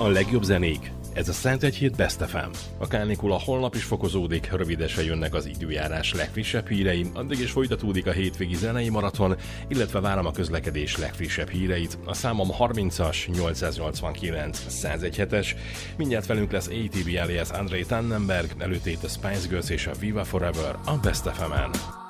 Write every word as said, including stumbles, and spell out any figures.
A legjobb zenék. Ez a százegy hét Best ef em. A kánikula holnap is fokozódik, rövidesen jönnek az időjárás legfrissebb hírei, addig is folytatódik a hétvégi zenei maraton, illetve várom a közlekedés legfrissebb híreit. A számom harmincas nyolcszáznyolcvankilenc százegy hetes. Mindjárt velünk lesz á té bé alias André Tannenberg, előtte itt a Spice Girls és a Viva Forever a Best ef emen.